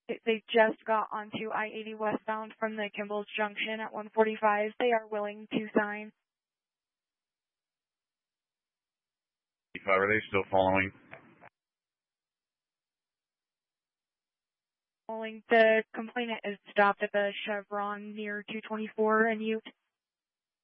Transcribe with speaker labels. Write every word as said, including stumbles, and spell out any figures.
Speaker 1: They just got onto I eighty westbound from the Kimball's Junction at one forty-five. They are willing to sign.
Speaker 2: Are they still following?
Speaker 1: Following. The complainant is stopped at the Chevron near two twenty-four and Ute.